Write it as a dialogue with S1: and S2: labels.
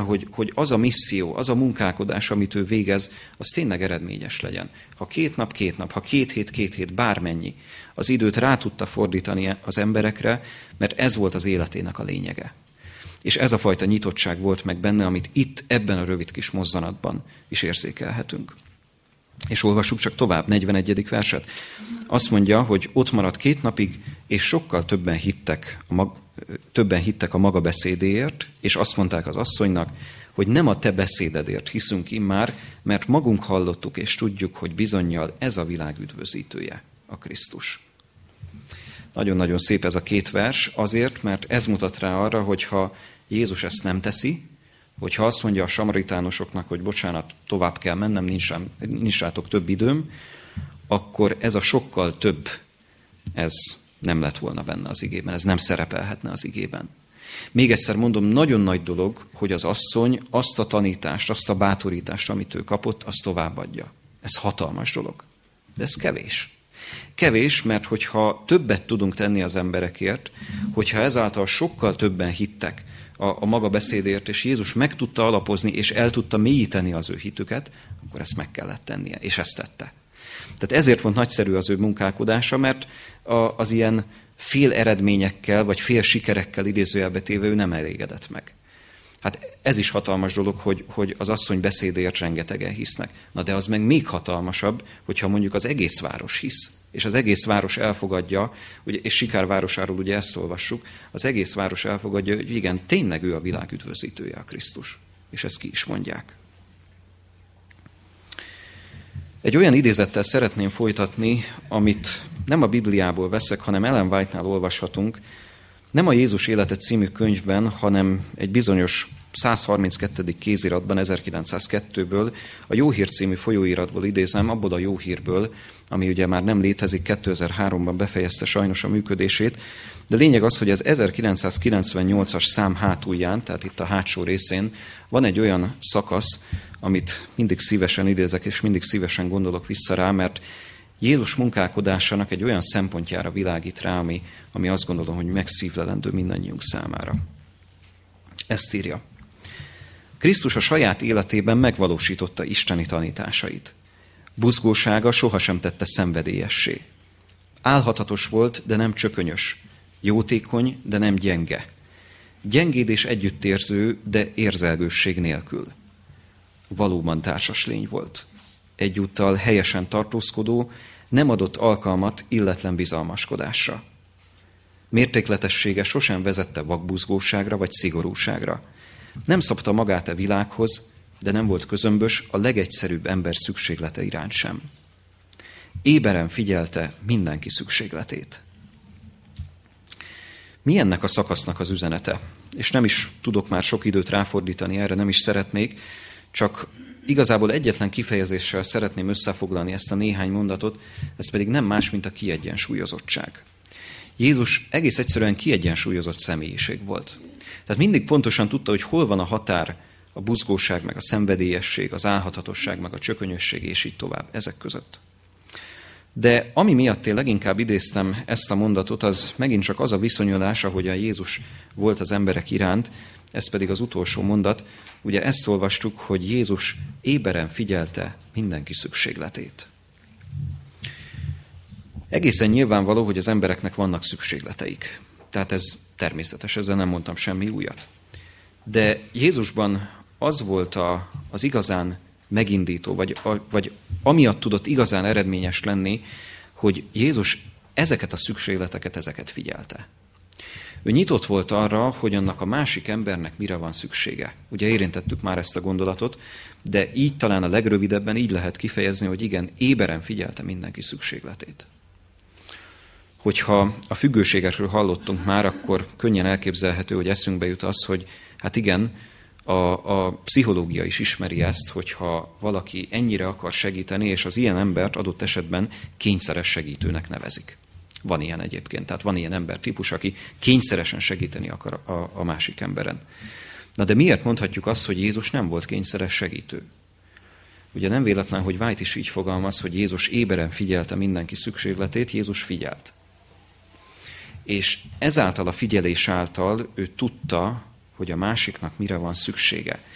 S1: hogy az a misszió, az a munkálkodás, amit ő végez, az tényleg eredményes legyen. Ha 2 nap, ha 2 hét, bármennyi, az időt rá tudta fordítani az emberekre, mert ez volt az életének a lényege. És ez a fajta nyitottság volt meg benne, amit itt, ebben a rövid kis mozzanatban is érzékelhetünk. És olvassuk csak tovább, 41. verset. Azt mondja, hogy ott maradt 2 napig, és sokkal többen hittek a maga beszédéért, és azt mondták az asszonynak, hogy nem a te beszédedért hiszünk immár, mert magunk hallottuk, és tudjuk, hogy bizonnyal ez a világ üdvözítője, a Krisztus. Nagyon-nagyon szép ez a 2 vers, azért, mert ez mutat rá arra, hogyha Jézus ezt nem teszi, hogyha azt mondja a samaritánosoknak, hogy bocsánat, tovább kell mennem, nincs rátok több időm, akkor ez a sokkal több, ez nem lett volna benne az igében, ez nem szerepelhetne az igében. Még egyszer mondom, nagyon nagy dolog, hogy az asszony azt a tanítást, azt a bátorítást, amit ő kapott, azt továbbadja. Ez hatalmas dolog. De ez kevés. Kevés, mert hogyha többet tudunk tenni az emberekért, hogyha ezáltal sokkal többen hittek a maga beszédért, és Jézus meg tudta alapozni, és el tudta mélyíteni az ő hitüket, akkor ezt meg kellett tennie, és ezt tette. Tehát ezért volt nagyszerű az ő munkálkodása, mert az ilyen fél eredményekkel, vagy fél sikerekkel idézőjelbe téve ő nem elégedett meg. Hát ez is hatalmas dolog, hogy az asszony beszédért rengetegen hisznek. Na de az meg még hatalmasabb, hogyha mondjuk az egész város hisz, és az egész város elfogadja, ugye, és Sikár városáról ugye ezt olvassuk, az egész város elfogadja, hogy igen, tényleg ő a világ üdvözítője, a Krisztus. És ezt ki is mondják. Egy olyan idézettel szeretném folytatni, amit nem a Bibliából veszek, hanem Ellen White-nál olvashatunk, nem a Jézus élete című könyvben, hanem egy bizonyos 132. kéziratban 1902-ből, a Jó Hír című folyóiratból idézem, abból a Jó Hírből, ami ugye már nem létezik, 2003-ban befejezte sajnos a működését, de lényeg az, hogy az 1998-as szám hátulján, tehát itt a hátsó részén van egy olyan szakasz, amit mindig szívesen idézek, és mindig szívesen gondolok vissza rá, mert Jézus munkálkodásának egy olyan szempontjára világít rá, ami azt gondolom, hogy megszívlelendő mindannyiunk számára. Ezt írja. Krisztus a saját életében megvalósította isteni tanításait. Buzgósága sohasem tette szenvedélyessé. Álhatatos volt, de nem csökönyös. Jótékony, de nem gyenge. Gyengéd és együttérző, de érzelgősség nélkül. Valóban társas lény volt. Egyúttal helyesen tartózkodó, nem adott alkalmat illetlen bizalmaskodásra. Mértékletessége sosem vezette vakbuzgóságra vagy szigorúságra. Nem szabta magát a világhoz, de nem volt közömbös a legegyszerűbb ember szükséglete iránt sem. Éberen figyelte mindenki szükségletét. Mi ennek a szakasznak az üzenete? És nem is tudok már sok időt ráfordítani erre, nem is szeretnék, csak igazából egyetlen kifejezéssel szeretném összefoglalni ezt a néhány mondatot, ez pedig nem más, mint a kiegyensúlyozottság. Jézus egész egyszerűen kiegyensúlyozott személyiség volt. Tehát mindig pontosan tudta, hogy hol van a határ a buzgóság, meg a szenvedélyesség, az álhatatosság, meg a csökönyösség, és így tovább ezek között. De ami miatt én leginkább idéztem ezt a mondatot, az megint csak az a viszonyulás, ahogyan Jézus volt az emberek iránt, ez pedig az utolsó mondat. Ugye ezt olvastuk, hogy Jézus éberen figyelte mindenki szükségletét. Egészen nyilvánvaló, hogy az embereknek vannak szükségleteik. Tehát ez természetes, ezzel nem mondtam semmi újat. De Jézusban az volt az igazán megindító, vagy amiatt tudott igazán eredményes lenni, hogy Jézus ezeket a szükségleteket, ezeket figyelte. Ő nyitott volt arra, hogy annak a másik embernek mire van szüksége. Ugye érintettük már ezt a gondolatot, de így talán a legrövidebben így lehet kifejezni, hogy igen, éberen figyelte mindenki szükségletét. Hogyha a függőségekről hallottunk már, akkor könnyen elképzelhető, hogy eszünkbe jut az, hogy hát igen, a pszichológia is ismeri ezt, hogyha valaki ennyire akar segíteni, és az ilyen embert adott esetben kényszeres segítőnek nevezik. Van ilyen egyébként, tehát van ilyen embertípus, aki kényszeresen segíteni akar a másik emberen. Na de miért mondhatjuk azt, hogy Jézus nem volt kényszeres segítő? Ugye nem véletlen, hogy White is így fogalmaz, hogy Jézus éberen figyelte mindenki szükségletét, Jézus figyelt. És ezáltal a figyelés által ő tudta, hogy a másiknak mire van szüksége.